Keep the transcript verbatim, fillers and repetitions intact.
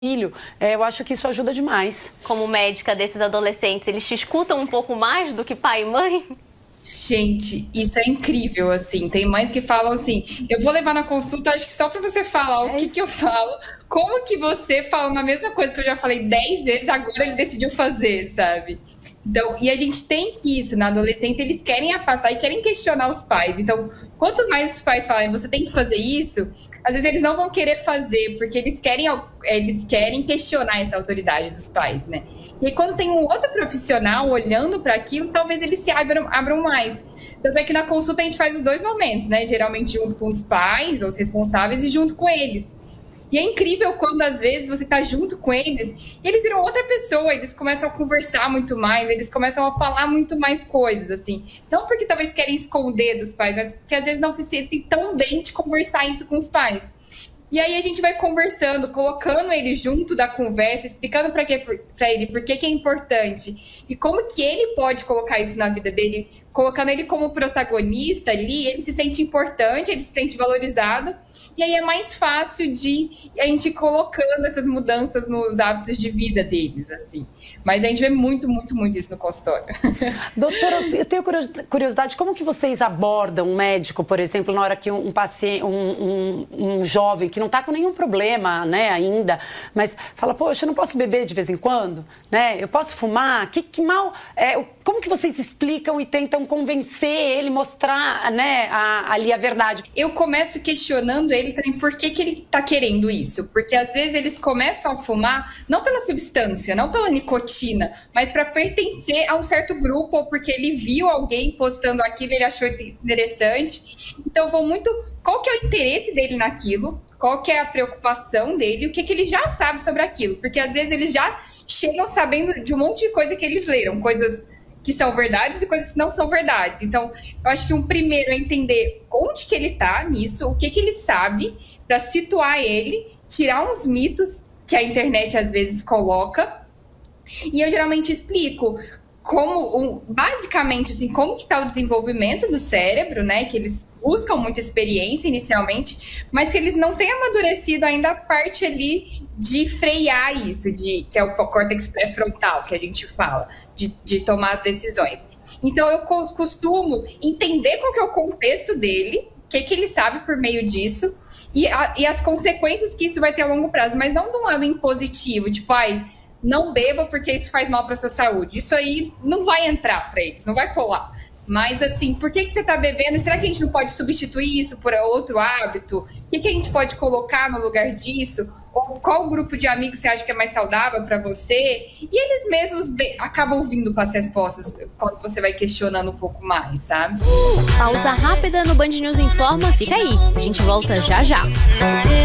filho, é, eu acho que isso ajuda demais. Como médica desses adolescentes, eles te escutam um pouco mais do que pai e mãe? Gente, isso é incrível, assim. Tem mães que falam assim, eu vou levar na consulta, acho que só pra você falar o que que eu falo, como que você fala na mesma coisa que eu já falei dez vezes, agora ele decidiu fazer, sabe? Então, e a gente tem que isso, na adolescência, eles querem afastar e querem questionar os pais. Então, quanto mais os pais falarem, você tem que fazer isso, às vezes eles não vão querer fazer, porque eles querem, eles querem questionar essa autoridade dos pais, né? E quando tem um outro profissional olhando para aquilo, talvez eles se abram, abram mais. Tanto é que na consulta a gente faz os dois momentos, né? Geralmente junto com os pais, os responsáveis, e junto com eles. E é incrível quando, às vezes, você tá junto com eles e eles viram outra pessoa, eles começam a conversar muito mais, eles começam a falar muito mais coisas, assim. Não porque talvez querem esconder dos pais, mas porque às vezes não se sentem tão bem de conversar isso com os pais. E aí a gente vai conversando, colocando ele junto da conversa, explicando para ele por que que é importante e como que ele pode colocar isso na vida dele, colocando ele como protagonista ali, ele se sente importante, ele se sente valorizado. E aí é mais fácil de a gente ir colocando essas mudanças nos hábitos de vida deles, assim. Mas a gente vê muito, muito, muito isso no consultório. Doutora, eu tenho curiosidade, como que vocês abordam um médico, por exemplo, na hora que um paciente, um, um, um jovem que não está com nenhum problema, né, ainda, mas fala, poxa, eu não posso beber de vez em quando, né? Eu posso fumar? Que, que mal... É, como que vocês explicam e tentam convencer ele, mostrar, né, a, ali a verdade? Eu começo questionando ele também por que que ele tá querendo isso. Porque às vezes eles começam a fumar, não pela substância, não pela nicotina, mas para pertencer a um certo grupo, ou porque ele viu alguém postando aquilo, ele achou interessante. Então vão muito... Qual que é o interesse dele naquilo? Qual que é a preocupação dele? O que que ele já sabe sobre aquilo? Porque às vezes eles já chegam sabendo de um monte de coisa que eles leram, coisas que são verdades e coisas que não são verdades. Então, eu acho que um primeiro é entender onde que ele tá nisso, o que que ele sabe, para situar ele, tirar uns mitos que a internet às vezes coloca. E eu geralmente explico como, um, basicamente, assim, como que tá o desenvolvimento do cérebro, né? Que eles buscam muita experiência inicialmente, mas que eles não têm amadurecido ainda a parte ali de frear isso, de, que é o córtex pré-frontal, que a gente fala, de, de tomar as decisões. Então, eu costumo entender qual que é o contexto dele, o que, que ele sabe por meio disso, e, a, e as consequências que isso vai ter a longo prazo, mas não de um lado impositivo, tipo, ai, não beba porque isso faz mal para sua saúde. Isso aí não vai entrar para eles, não vai colar. Mas, assim, por que que você tá bebendo? Será que a gente não pode substituir isso por outro hábito? O que que a gente pode colocar no lugar disso? Ou qual grupo de amigos você acha que é mais saudável para você? E eles mesmos acabam vindo com as respostas quando você vai questionando um pouco mais, sabe? Pausa rápida no Band News Informa. Fica aí, a gente volta já já.